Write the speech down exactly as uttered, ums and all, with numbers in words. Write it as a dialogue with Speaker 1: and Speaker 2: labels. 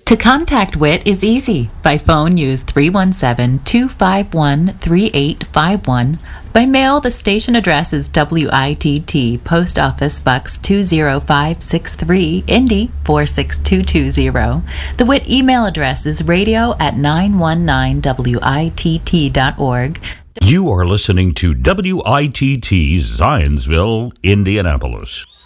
Speaker 1: To contact W I T is easy. By phone, use three one seven, two five one, three eight five one. By mail, the station address is W I T T, Post Office Box two zero five six three, Indy four six two two zero. The W I T email address is radio at nine one nine W I T T dot org.
Speaker 2: You are listening to W I T T Zionsville, Indianapolis.